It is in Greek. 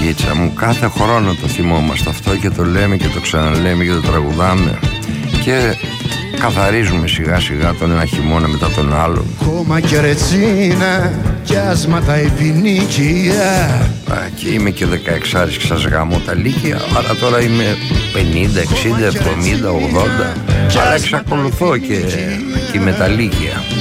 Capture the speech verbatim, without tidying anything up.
Γίτσα μου, κάθε χρόνο το θυμόμαστε αυτό και το λέμε και το ξαναλέμε και το τραγουδάμε και καθαρίζουμε σιγά σιγά τον ένα χειμώνα μετά τον άλλον. Κόμμα και ρετσίνα κι άσματα επινίκια. Και είμαι και δεκαεξάρις και σας γάμω τα λύκεια. Άρα τώρα είμαι πενήντα, εξήντα, εβδομήντα, ογδόντα. Αλλά εξακολουθώ και, και με τα λύκεια.